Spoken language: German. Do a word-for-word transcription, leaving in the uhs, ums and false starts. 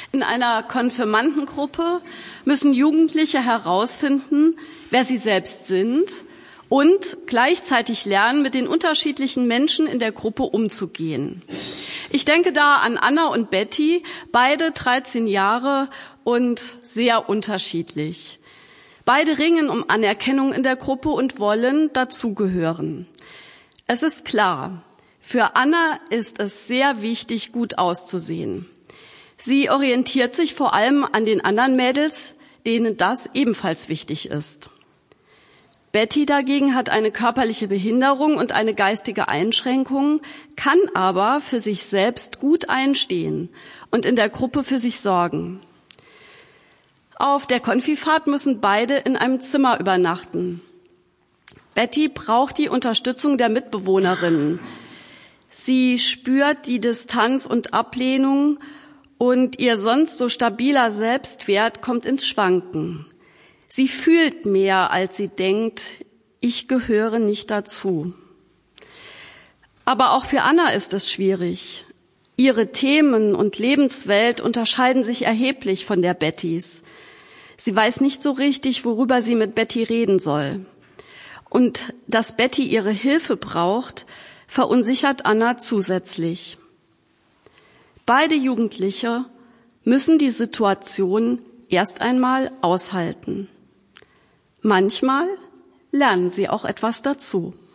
In einer Konfirmandengruppe müssen Jugendliche herausfinden, wer sie selbst sind und gleichzeitig lernen, mit den unterschiedlichen Menschen in der Gruppe umzugehen. Ich denke da an Anna und Betty, beide dreizehn Jahre und sehr unterschiedlich. Beide ringen um Anerkennung in der Gruppe und wollen dazugehören. Es ist klar, für Anna ist es sehr wichtig, gut auszusehen. Sie orientiert sich vor allem an den anderen Mädels, denen das ebenfalls wichtig ist. Betty dagegen hat eine körperliche Behinderung und eine geistige Einschränkung, kann aber für sich selbst gut einstehen und in der Gruppe für sich sorgen. Auf der Konfifahrt müssen beide in einem Zimmer übernachten. Betty braucht die Unterstützung der Mitbewohnerinnen. Sie spürt die Distanz und Ablehnung und ihr sonst so stabiler Selbstwert kommt ins Schwanken. Sie fühlt mehr, als sie denkt, ich gehöre nicht dazu. Aber auch für Anna ist es schwierig. Ihre Themen und Lebenswelt unterscheiden sich erheblich von der Bettys. Sie weiß nicht so richtig, worüber sie mit Betty reden soll. Und dass Betty ihre Hilfe braucht, verunsichert Anna zusätzlich. Beide Jugendliche müssen die Situation erst einmal aushalten. Manchmal lernen sie auch etwas dazu.